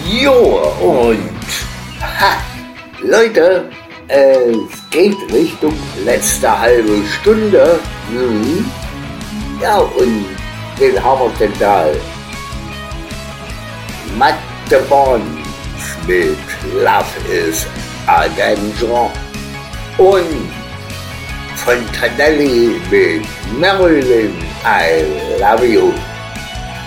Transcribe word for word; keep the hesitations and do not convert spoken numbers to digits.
Jo, und ha, Leute, es geht Richtung letzte halbe Stunde. Mhm. Ja, und wen haben wir denn da? Matte Bond mit Love is a Danger und Fontanelli mit Marilyn, I love you.